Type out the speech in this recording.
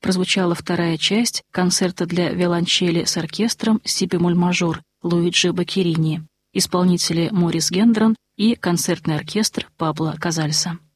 прозвучала вторая часть концерта для виолончели с оркестром си-бемоль-мажор Луиджи Бoccherini, исполнители Морис Гендрон и концертный оркестр Пабло Казальса.